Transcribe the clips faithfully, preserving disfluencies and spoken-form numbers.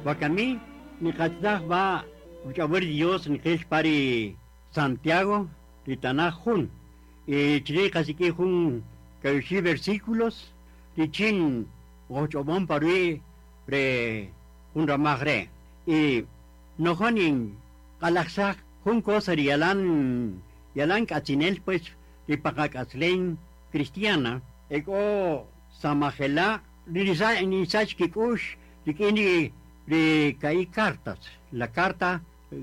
Wakami, ni katzah va, uchabar Dios, ni kesh pari Santiago, ni tanah hun. Y chile casi que hun, que versículos, ni chin, ochobon parui, re, un ramagre. Y no honin, kalaksak, hun cosa yalan, yalan katzinel, pues, ni pakakaslen cristiana, ego samajela, ni sach kikush, ni de caí cartas. La carta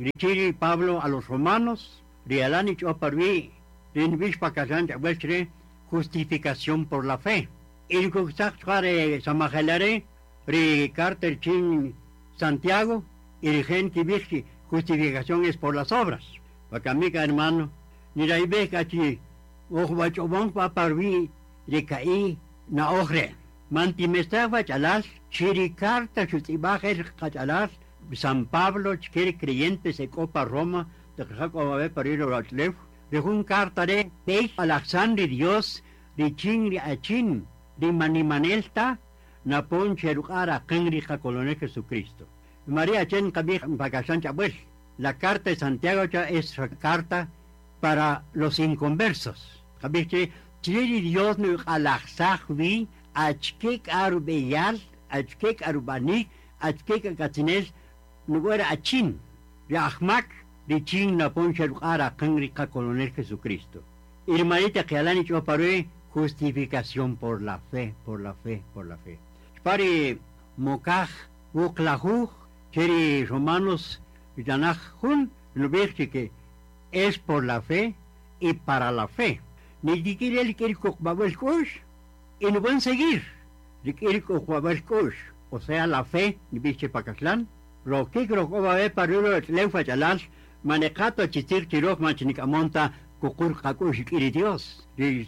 de Pablo a los romanos, de Alanich Oparvi, de Nvishpakajan Westre, justificación por la fe. El Kuxakare Samajelare, de carta Chin Santiago, y de gente Vixi, justificación es por las obras. Para mi hermano, ni la Ibecachi, Ojbachobon Paparvi, de caí na ojre. Mantimestava chalas, chiricarta chutibajer chalas, San Pablo, quiere creyentes de Copa Roma, de Jacob Abe Pariro Ratlev, de un carta de Peix, Alexandre Dios, de Chin de Achin, de Manimanelta, Napon Cherugara, Kenrija Colonel Jesucristo. María Chen Kabir Bagasan Chabel, la carta de Santiago ya es carta para los inconversos. Kabir Chiri Dios no alaxahvi, achkek arubeyal, achkek arubanik, achkek katines, nuera achin, de ahmak, de chin na poncherukara, kenrika colonel Jesucristo. Y marita que alani choparue, justificación por la fe, por la fe, por la fe. Pare mokaj, wuklahu, cheri romanos, yanaj hun, no ves que es por la fe y para la fe. Ni siquiera el que el kokbabel kosh, y no van a seguir. De que el kokbabel kosh, o sea, la fe, ni biche pakaslan, lo que creo que va a ver para el leufa chalal, manejato chistir tirok manchinicamonta, kukur kakush y Dios.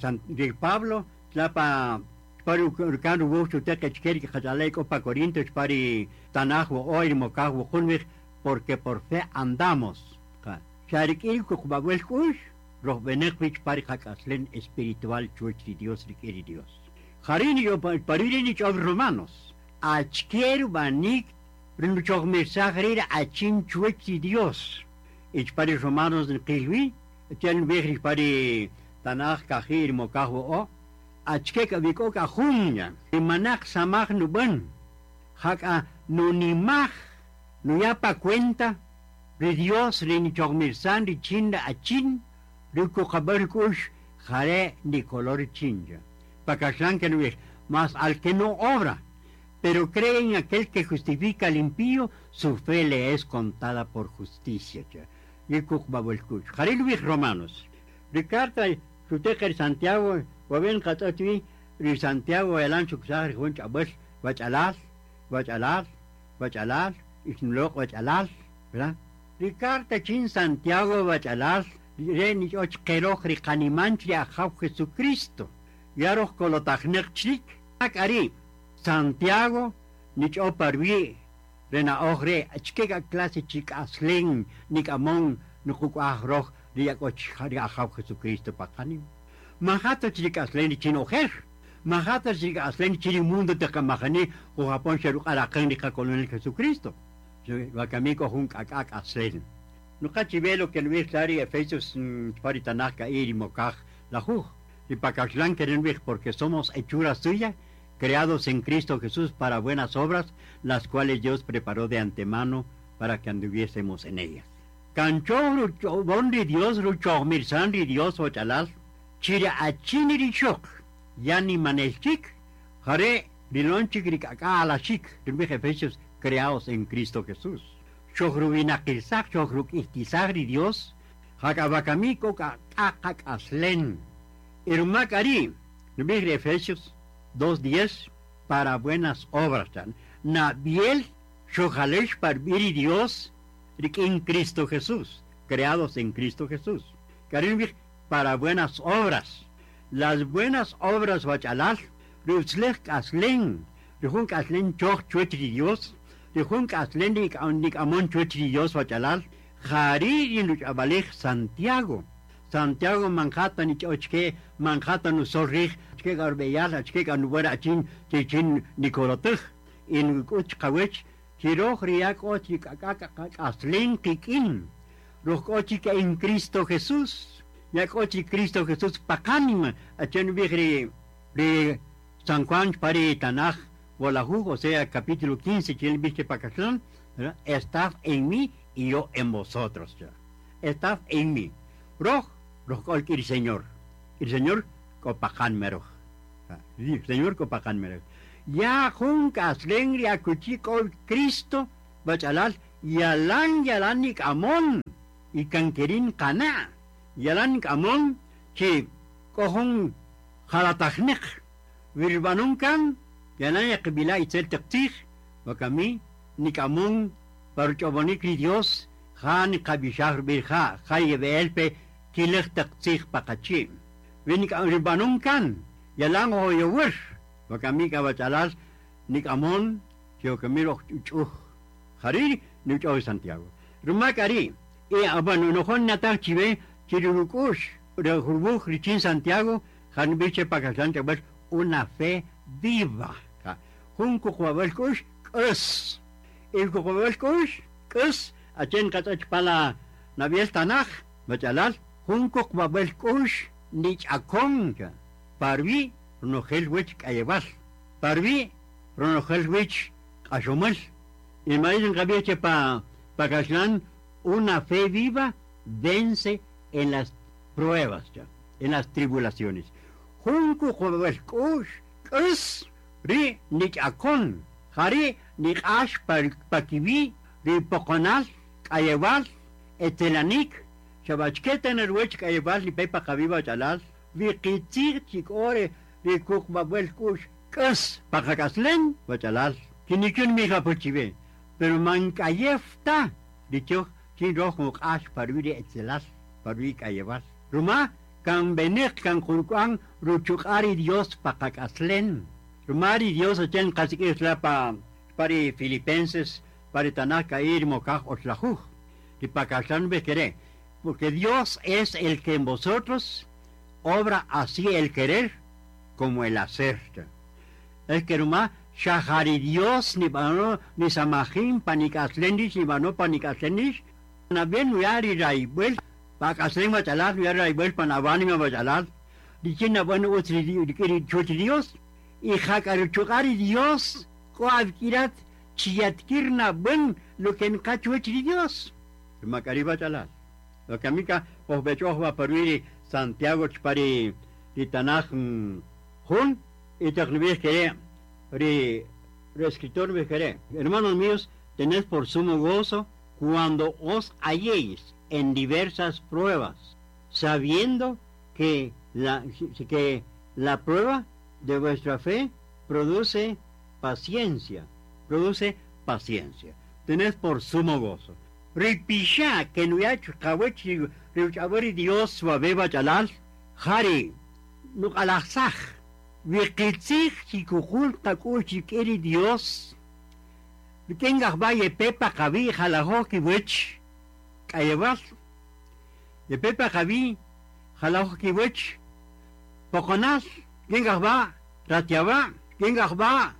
De Pablo, la pa, para urcano gusto te que quiere que jaleco pa Corintios, para tanajo, oir, mocajo, junmich, porque por fe andamos. Sharik el kokbabel kosh, los beneficios para Jacaslen espiritual chuch de Dios de Dios. Harini yo paririni chov romanos. Achquero banik renuchog mensaje a chin chuch de Dios. Ich para romanos de Kilwi, tienen vejris para Tanaj Kajir Mokajo o. Achkeka biko kajunya. Manak samach nuban. Haka no ni mach. No ya pa cuenta de Dios renuchog mensaje de chinda a chin. Rico Kabarkush, Jare ni color chinja. Pakashan que no es, más al que no obra, pero cree en aquel que justifica al impío, su fe le es contada por justicia. Rico Kabarkush, Jare Luis Romanos. Ricardo, Sutejer Santiago, Waben Katotvi, Ri Santiago, el ancho Xar, Juncha Bush, Bachalal, Bachalal, Bachalal, Ismulok Bachalal, ¿verdad? Ricardo Chin Santiago Bachalal. Reni och keroj rikanimanchli ajaw Jesucristo. Yaroch kolotachnerchlik. Akari Santiago nich oparvi rena ogre achkega clase chik asling nik among nukuk ahroj riakoch ajaw Jesucristo pakanim. Mahato chik asling chin ojer. Mahato chik asling chin mundo te kamahani o Japón sheruk arakan nika colonel Jesucristo. Wakamiko hunk akak asling. No cachivelo que Luis Clary Efesios Paritanaka y Mokaj la Juj y Pacachlan que Luis porque somos hechuras suyas creados en Cristo Jesús para buenas obras las cuales Dios preparó de antemano para que anduviésemos en ellas. Cancho rucho bondi Dios rucho mirsandi Dios ochalal chira achiniri shok yani manelchik jare dilonchik acá la chik Luis Efesios creados en Cristo Jesús. Shohrubina Kirsak, Shohruk Ihtisagri Dios, Hakabakamiko Kakak Aslen. Irmakari, Nubigre Efesios dos diez, para buenas obras. Na biel, Shohalesh Parbiri Dios, en Cristo Jesús, creados en Cristo Jesús. Karimik, para buenas obras. Las buenas obras Vachalal, Rutzlech Aslen, Ruhunk Aslen Choch Chuetri Dios, de Junk Atlantic Andic Amon Chuchi Dios Vachalal, Jari y Luchabalej Santiago. Santiago Manhattan y Chochke, Manhattan Usorrich, Chke Garbeyal, Chke Ganuera Chin, Chichin Nicolotuch, in Uchkawech, Chiroj riak ochi aslen kikin. Roj ochi que en Cristo Jesús. Yak ochi Cristo Jesús pakanima. Achen vigri de San Juan para Tanaj Wolajú, o sea, capítulo quince, que el biche pacachón, está en mí y yo en vosotros. Ya. Está en mí. Roj, roj el Señor. El Señor copacan meroj. El Señor copacan meroj. Ya juntas lengri a cuchico Cristo, bachalal, yalan yalanik amon, y canquerin cana, yalanik amon, que cojon jalatachnek, virbanuncan, yalan yakbila itzel tektich, wakami, nik amon, paruchobonik Dios, han kabishar birja, hayebelpe, kilech tektich pakachi. Vinik virbanuncan, yalan hoyowish, wakami kabachalal, nik amon, que camilo chuch, Hariri, ni ucho Santiago. Rumakari, e abano no hon natal chive, chirukush, de Hurbuj, Richin Santiago, han biche pakasante bas una fe viva. Hun kukwabel kush, kus. El kukwabel kush, kus, achen katach pala naviel tanach, bachalal, hun kukwabel kush, nich akonga. Parvi, ronogel wich kayebal. Parvi, ronogel wich ashomal. Y me dicen que para pa Castlán, una fe viva vence en las pruebas, ya, en las tribulaciones. Junco joder kush, kus, ri nik akon, hari nik ash pakivi, ri pokonal, kayebal, etelanik, shabachketa nerwech kayebal, li pepa kaviva chalal, vi kitzir chikore, ri kuk babel kush, kus, para Castlán, bachalal, kinikun mi kapuchive. Pero mancayefta, dicho, sin rojo ash parviri etzelas, parviri cayeval. Ruma, can benek, can juncuan, ruchukari Dios pakakaslen. Rumari Dios achen casi que es la pa, para Filipenses, para Tanaka ir mokaj oslajuj. Y pakaslan bequeré, porque Dios es el que en vosotros obra así el querer como el hacer. Es que Ruma, Shahari Dios ni bano ni samajin panikaslendis ni bano panikaslendis na ben yari raibel pakaslen machalar yari raibel panavani machalar dicina bueno otri dikiri choti Dios y hakar chukari Dios ko adkirat chiatkirna ben lo que en cachuchi Dios macariba chalar lo que amica os becho va perviri Santiago chpari ditanaj hun y technibes que Re, re escritor vejeré, hermanos míos, tened por sumo gozo cuando os halléis en diversas pruebas, sabiendo que la, que la prueba de vuestra fe produce paciencia, produce paciencia. Tened por sumo gozo. Ripisha, que no hay kawechi, riuchabori Dios suaveba chalal, hari, no alazaj. Vikitzig si kukul takuchi kiri Dios. Vikengah baye pepa kavi halahoki wich kayebas. De pepa kavi halahoki wich pokonas. Kengah ba ratiaba. Kengah ba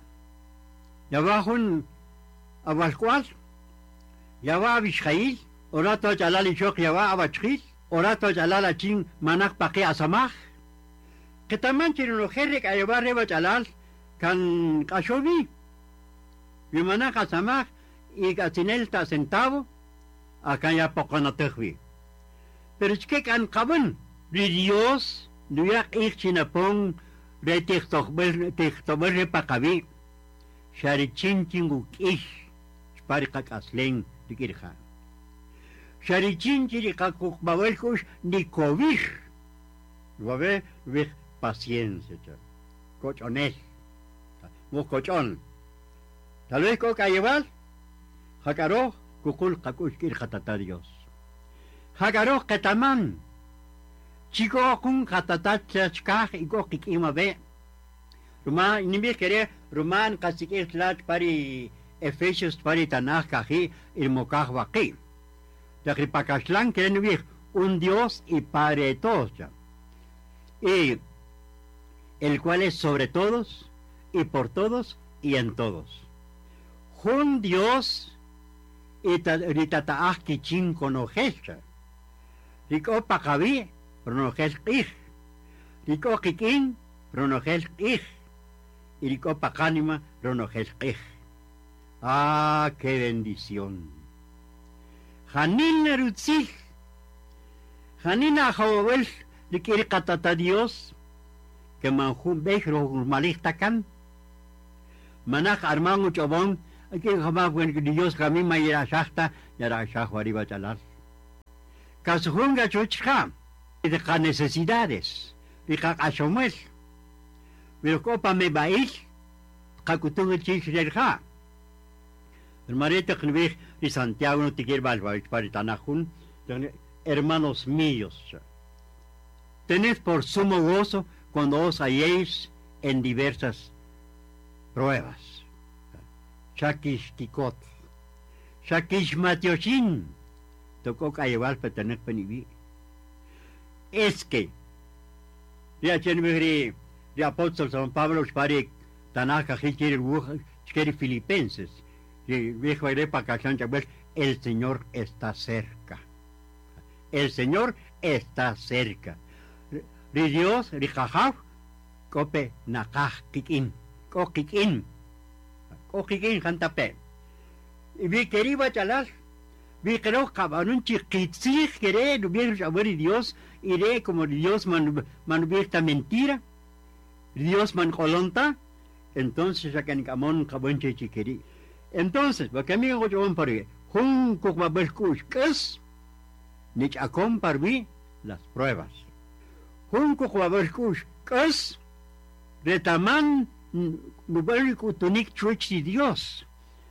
yabahun abasquas. Yaba bishkail. Orato jalali chok yaba abachkil. Orato jalala chin manak pake asamah. Que también tiene un jerre que lleva arriba chalal, can cachovi, y manaca samaj, y cacinelta centavo, acá ya poco no te vi. Pero es que can caben, de Dios, no ya ich chinapón, de textober pa cabi, sharichin chingu ish, sparika caslen, de kirja. Sharichin chirika kukbawelkush, ni kovish, guave, vich, paciencia, cochones, muy cochón. Tal vez coca llevar, jacaró, cucul, cacushkir, jatata Dios. Jacaró, cataman, chico, kun, jatatat, chachkaj, y coquic, ima ve. Rumán, ni me querer, Rumán, cacique, tlach, pari, Efesios, pari, tanaj, cají, y mocaj, vaquí. Ya que pacaslan, quieren vivir un Dios y Padre de todos, ya. Y el cual es sobre todos, y por todos, y en todos. Jun Dios itata kichin conojelcha. Rico pakavi, pronogel ich. Rico kikin, pronogel ich. Y rico pakanima, pronogel ich. Ah, qué bendición. Janina rutzil. Janina jawel, le quiere catata Dios. Que manjun bejro malixtacan. Manaj armango chabón. Aquí jamás bueno Dios kami mayra shachta, yara shach arriba chalal. Kasuhunga chuchka, de las necesidades, de las asomel. Pero copa me bail, kakutung chichrelha. El marido que ve de Santiago no te quiere valvar para Tanajun, hermanos míos. Tened por sumo gozo cuando os halléis en diversas pruebas. Shakish Tikot, Shakish Matioshin, tocó Cayebal para tener peniví. Es que, ya tiene el apóstol San Pablo, para Tanaka, que quiere Filipenses, y viejo para el Señor está cerca. El Señor está cerca. De Dios, de Jajav, cope nakaj kikin, kokikin. Ojikin jantape. Y vi queriba chalal. Vi creo cabanun chiquitzig queré, no vi saber Dios, iré como Dios man manubierta mentira. Dios man colonta. Entonces acá en camón cabonche chiqueri. Entonces, porque a mí me gusta un parque. Jun kokmabelkush kes. Nich acom parvi las pruebas. Jun kokmabelkush kes. Retaman Nubérico tunic chuchi Dios.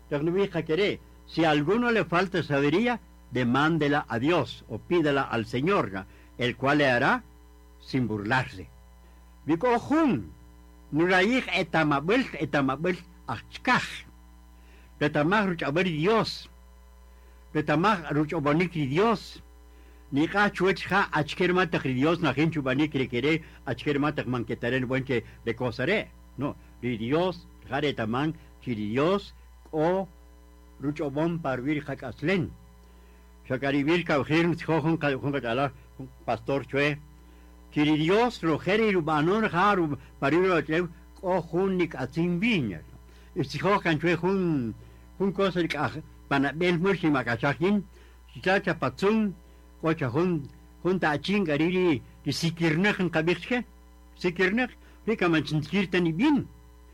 Si a alguno le falta sabiduría, demándela a Dios o pídela al Señor, el cual le hará sin burlarse. Vico jun, nuraich etamabel etamabel achkaj. Retamach ruchaber Dios. Retamach ruchobanik Dios. Nika chuechja achkermata Dios na gente chubanik requiere achkermata manquetaren buenche de cosare. No, de Dios, jare tamán, si Dios o ruchobón parvir jacaslen. Chacaribir caujir, jojon calajala, un pastor chue. Si Dios rojere rubanon jaru parir o o junik atzin viña. Y si jojan chue jun jun cosa de caj, para bel mursi macachajin, si chacha patzun, cocha jun junta achin gariri, de sikirnechen kabirche, sikirnech. Rika manchinkirtan ibin.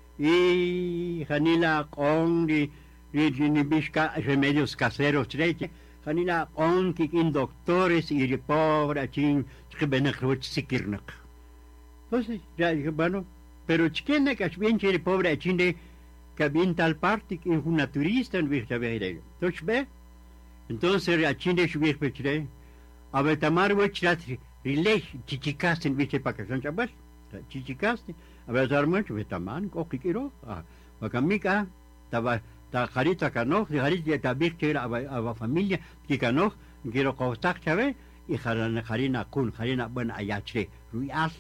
Y Janila con de Nibishka remedios caseros treche. Janila con kikin doctores y de pobre chin chibenakruch sikirnak. Entonces, ya dije, bueno, pero chiquena que es bien chere pobre chin de que bien tal parte que es un naturista en vista de entonces ve. Entonces a chin de su viejo pechre. A ver tamar wechrat rilej chichicas en vista para que son chabas. Chichicaste, a ver, mucho, vetaman, coquiro, ah, Macamica, Taba, Tajarita Canoch, de Jarita, Tabik, a la familia, Kikanoch, quiero costar, Chave, y Jarina Kun, Jarina Buen Ayache, Ruias,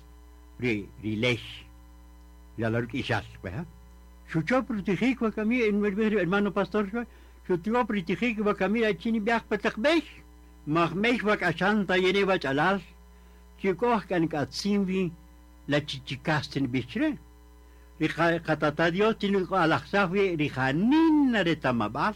Rilej, ya lo quizás, ¿verdad? Su chop protegido, que a mí, hermano pastor, su chop protegido, que a mí, a Chini Biak Patakbech, Mahmech, Vakashanta, Yeneva Chalal, Chikoch, Kan Katsimbi, la chichicaste en bichre. Rija catata Dios tiene a la xafi rijanina de tamabas.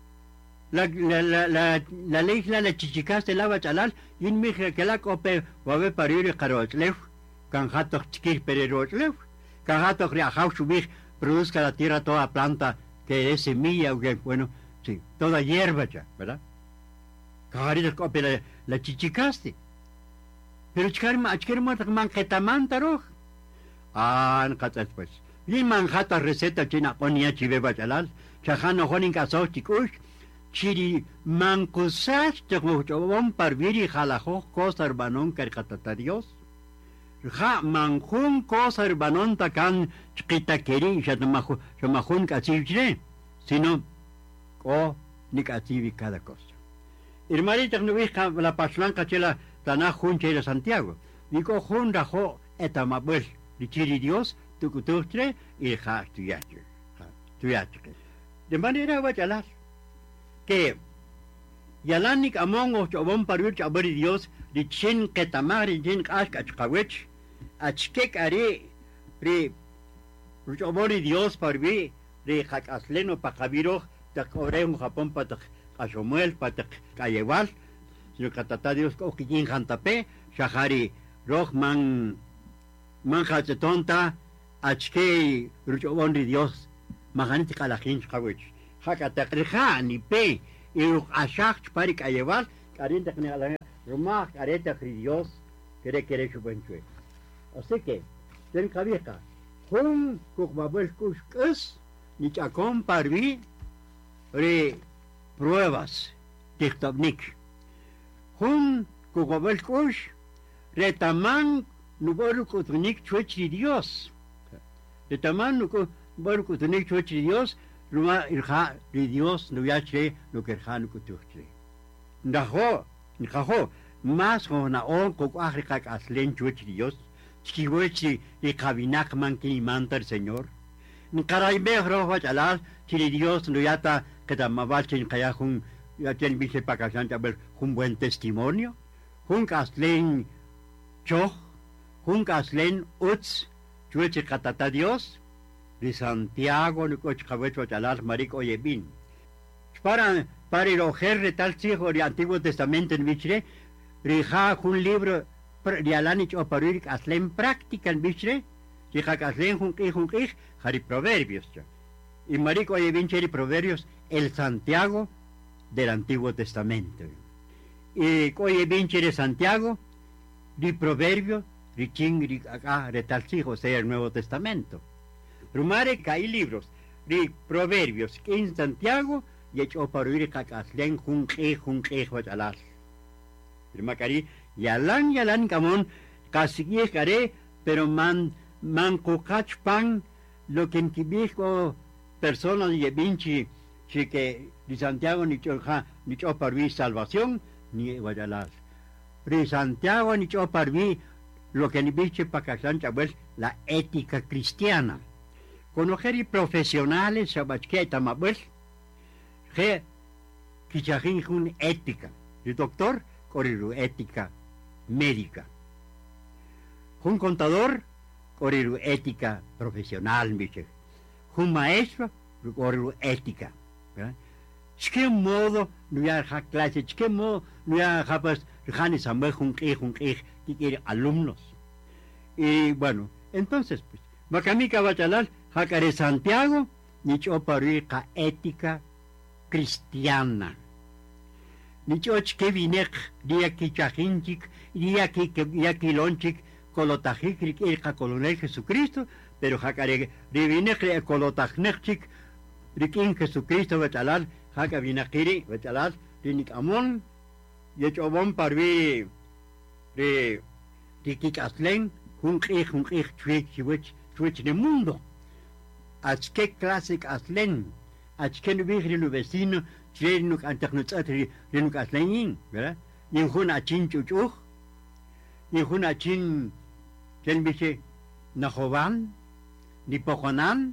La la la la la ley la chichicaste la bachalal y en mi que la cope va a ver parir carotlef, canjato chiquir pererotlef, canjato riajau subir produzca la tierra toda planta que es semilla o que bueno, sí, toda hierba ya, ¿verdad? Cajarito cope la, la chichicaste. Pero chicarma, chicarma, manquetaman taro. Ah, no catas pues. Y manjata receta china ponia chive bachalal. Chajano jonin caso chikush. Chiri mancusas te bon parviri jalajo cosa herbanon carcatata Dios. Ja manjun cosa herbanon tacan chiquitaqueri chatamajo chamajun cachivre. Sino o ni cachivi cada cosa. Hermanita no vija la paslanca chela. Tana junche de Santiago. Digo jun rajo etamabel. Dichiri Dios, tu kututre y ja tuyatre. Tuyatre. De manera vachalar, que Yalanik among o chobon paruch abri Dios, di chin ketamari jin ask achkawech, achkek are re chobori Dios parvi, re hak asleno pakabiro, tak orem Japón patak ashomuel patak kayeval, sino katata Dios ko kijin jantape, shahari roh man man tonta achke ruchobori Dios, maganit kalachin chkawech, hakatakriha ni pe. Y ashach para que llevar, carita que la rumah, careta que Dios quiere quiere su benchue. Así que, ten cabeza, con cucbabel cuscus, ni chacón parvi, re pruebas, tictabnik. Con cucbabel cus, retaman, no boru kutunik chuchi Dios. Retaman, no boru kutunik chuchi Dios. Ruma irha de Dios no yache lo que han kutuche. Ndaho, ndaho, mas hona on ko Afrika aslen chuchi Dios. Chiwochi y kabinak man ki mantar Señor. Nkarai be roho chalal, chi Dios no yata que tamabachen kayahun ya ten biche pakashan tabel un buen testimonio. Hun kaslen choh, hun kaslen uts, chuchi katata Dios. De Santiago, no coche cabecho chalar, marico yebin. Para, para el ojer tal chico del Antiguo Testamento en Bichre, rija un libro de Alanich o Parurik Aslen práctica en Bichre, si Aslen Junkij Junkij, Jari Proverbios. Y marico yebin cheri Proverbios, el Santiago del Antiguo Testamento. Y coyebin cheri Santiago, di Proverbio, di ching, acá, de tal chico, sea el Nuevo Testamento. Rumare que hay libros de Proverbios que en Santiago y hecho para ir a Caslen junque junque vachalar. Primacari yalan yalan camón casi care pero man man cocach pan lo que en Quibico personas y vinci que de Santiago ni choja ni cho para ir salvación ni vachalar. De Santiago ni cho para ir lo que ni biche para Caslan chabel la ética cristiana. Conocer profesionales, sabachque tamabel, que quichajin un ética. El doctor, corriru ética médica. Un contador, corriru ética profesional, miche. Un maestro, corriru ética. ¿Qué modo no ya ha clase? ¿Qué modo no ya ha pues janes ambe un que un que quiere alumnos? Y bueno, entonces pues, Macamica Bachalal, Jacare Santiago, nicho parica ética cristiana. Nicho que vinek, dia que chajinchik, dia que dia que lonchik, colotajik, el colonel Jesucristo, pero Jacare rivinek, colotajnechik, rikin Jesucristo Bachalal, Jaca vinakiri, Bachalal, rinik amon, yechobon parvi, de Rikikaslen, Hunkich, Hunkich, Twitch, Twitch, Twitch de mundo. Achke classic aslen, achke no vigri no vecino, chenuk antechnut atri, renuk aslenin, ¿verdad? Yinjun achin chuchuj, yinjun achin, chen biche, najovan, ni pojonan,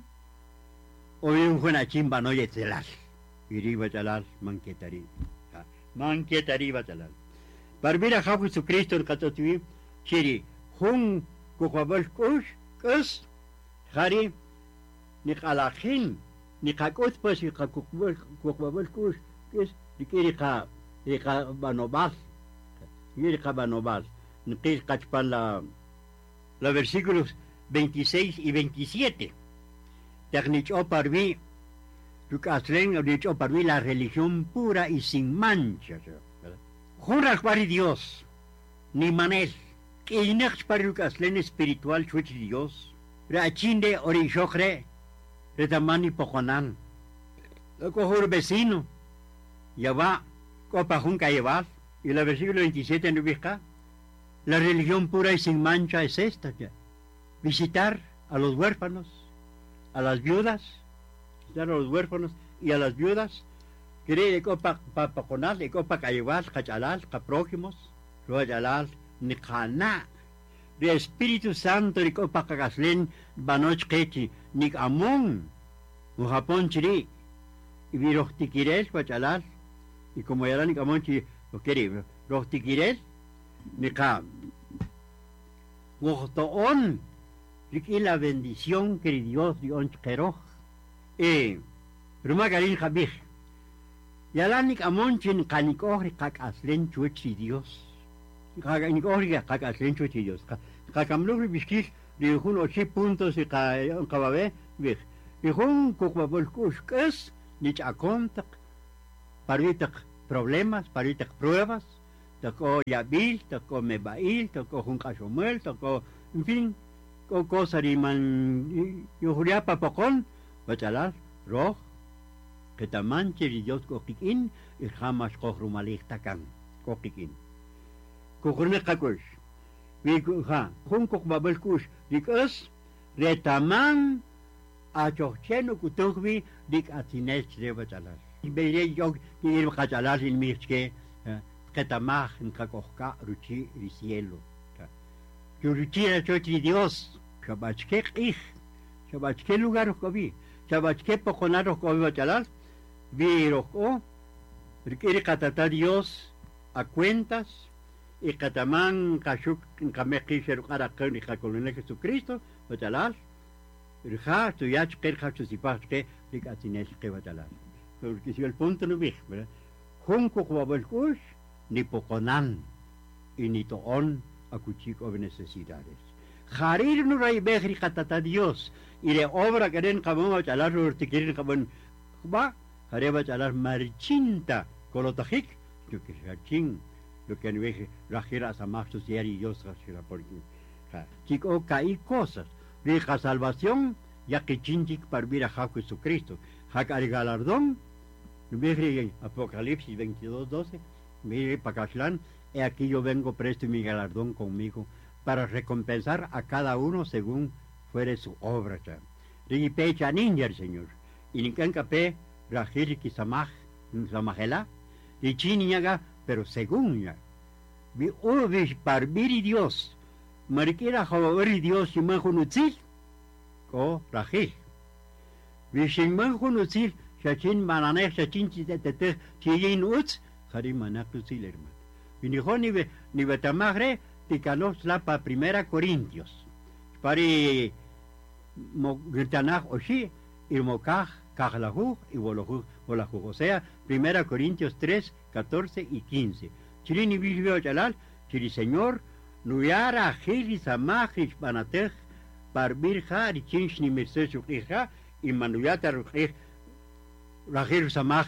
o yinjun achin banoye zelal, iri bachalal, manquetari, manquetari bachalal. Barbira Jabu su Cristo el Catotui, chiri, hun, kukwabal kush, kus, hari, ni kalachin, ni kakut pues ni kakukbel kukwabel kus, kis ni kiri ka ni ka banobal, kiri ka banobal, ni kiri kachpan la los versículos veintiséis y veintisiete. Technicho parvi, Lucaslen dicho parvi la religión pura y sin mancha. Juras para Dios, ni manel, que inex para Lucaslen espiritual chuch Dios, rachinde orishokre. Retamani pojonan. Lo cojo vecino. Ya va. Copa junca llevar. Y el versículo veintisiete en Ubisca. La religión pura y sin mancha es esta ya. Visitar a los huérfanos, a las viudas, visitar a los huérfanos y a las viudas. Querer de copa papojonal, de copa cayebal, cachalal, capróximos, royalal, nicaná. De Espíritu Santo de copa cagaslen, banoch quechi, nik amon, un Japón chiri, y vi los tiquirel, bachalal, y como ya la ni camonchi, lo quiere, los tiquirel, ni ca, on, y la bendición que Dios dio en Queroj, eh, Ruma Garin Jabij, y a la ni camonchi, ni canicor, cac aslen chuchi Dios, canicor, cac aslen chuchi Dios, cacamlu biskis, de un ocho puntos y cababe, bij. Y un cucuabolcuscas, ni chacontac, paritak problemas, paritak pruebas, tocó yabil, tocó mebail, tocó un casomel, tocó, en fin, co cosa riman, yo juría papocón, bachalar, roj, que tamanche y Dios coquiquín, y jamás cohrumalik tacan, coquiquín. Cucurne cacush, vi ha, un cucuabolcus, dicas, retaman, a chocheno kutugvi dik atines treba chalar. Ibere yo que kachalar in mirche ketamach en kakohka ruchi el cielo. Yo ruchi a chochi Dios. Chabachke ich. Chabachke lugar kobi. Chabachke pokonaro kobi chalar. Viroko. Requiere katata Dios a cuentas. Y kataman kashuk kameki serukara kani kakolone Jesucristo. Chalar. Rja, tu ya chker ha tu sipach ke dik atines ke batala. Porque si el punto no big, ¿verdad? Junco kuabelkush ni poconan y ni toon a cuchico de necesidades. Jarir no ray begri katata Dios y de obra que den kabon chalar urtikirin kabon ba jareba chalar marchinta kolotajik yo que rachin lo que no ve la gira samach tu y Dios rachira por aquí. Chico caí cosas. Rija salvación, ya que chinchik para vir a Jesucristo. Hakari galardón, mire Apocalipsis veintidós doce, mire Pacashlán, he aquí yo vengo presto mi galardón conmigo, para recompensar a cada uno según fuere su obra. Rigi pecha ninja el Señor, y ni cancape, rajir kisamaj, samajela, y chiniaga, pero según ya. Vi ubis para vir Dios. Mariquera Javaveri Dios y Manjunutzil, o Rajil. Vishin Manjunutzil, Shachin Mananek, Shachin Chitete, Chilin Utz, Harim Manakutzil, hermano. Vinijoni ni Betamagre, Ticanos Lapa Primera Corintios. Pari Girtanaj Oshi, y Mokaj, Kajlahu y Wolohu, Wolohu. O sea, Primera Corintios tres, catorce y quince. Chilini Bilbio Chalal, Chili Señor, Nuyara Hili Samajich Banatech, Barbirja, Richinch ni Mercedes Ukrija, y Manuyata Rukij, Rajir Samaj,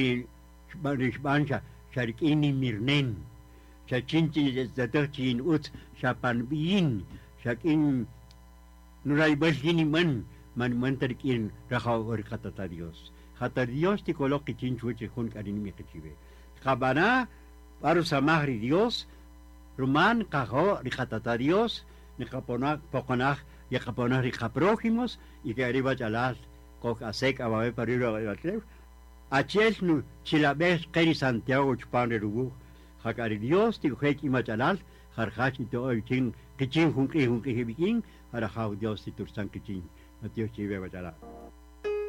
Rishbancha, Sharikini Mirnen, Shachinchi Zatachin Utz, Shapanbin, Shakin Nuray Bashini Man, Manmantarikin, Raja Orikatata Dios. Hata Dios te coloque chinchuche con Karin Mikichive. Habana, Paru Samajri Dios, Rumán, Cajo, Rijatata Dios, Nicaponaj, Poconaj, y Caponaj, Rijaprójimos, y que arriba Chalaz, Coca Seca, Babe Pariro, Achel, nu, Chilabes, Keri Santiago, Chupan de Rubu, Jacari Dios, Tijueki Machalal, Jarhachi, Toy Chin, Kichin, Junki, Junki, Hibikin, Arajau Dios, Titursan Kichin, Dios Chive Machalal.